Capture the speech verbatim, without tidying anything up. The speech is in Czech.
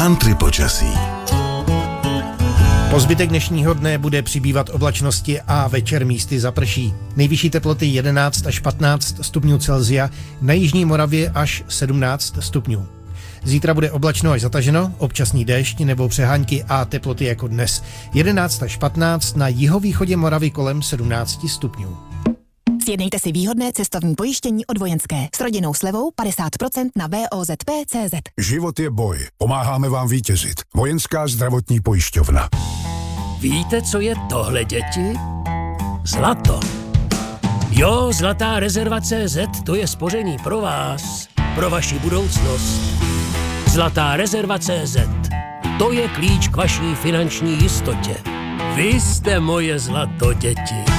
Country počasí. Po zbytek dnešního dne bude přibývat oblačnosti a večer místy zaprší. Nejvyšší teploty jedenáct až patnáct stupňů Celsia, na jižní Moravě až sedmnáct stupňů. Zítra bude oblačno až zataženo, občasný déšť nebo přehánky a teploty jako dnes. jedenáct až patnáct, na jihovýchodě Moravy kolem sedmnáct stupňů. Sjednejte si výhodné cestovní pojištění od Vojenské s rodinnou slevou padesát procent na V O Z P tečka cé zet. Život je boj. Pomáháme vám vítězit. Vojenská zdravotní pojišťovna. Víte, co je tohle, děti? Zlato. Jo, Zlatá rezerva tečka cé zet, to je spoření pro vás, pro vaši budoucnost. Zlatá rezerva tečka cé zet, to je klíč k vaší finanční jistotě. Vy jste moje zlato, děti.